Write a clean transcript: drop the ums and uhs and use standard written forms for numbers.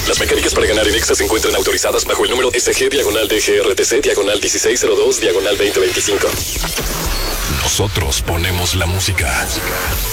Las mecánicas para ganar en Exa se encuentran autorizadas bajo el número SG-DGRTC/1602/2025. Nosotros ponemos la música.